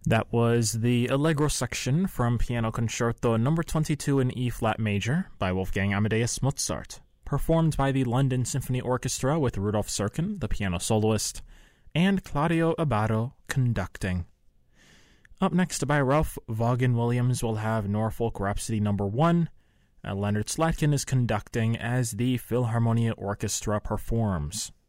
That was the Allegro section from Piano Concerto No. 22 in E-flat major by Wolfgang Amadeus Mozart, performed by the London Symphony Orchestra with Rudolf Serkin, the piano soloist, and Claudio Abbado conducting. Up next by Ralph Vaughan Williams, we'll have Norfolk Rhapsody No. 1. Leonard Slatkin is conducting as the Philharmonia Orchestra performs.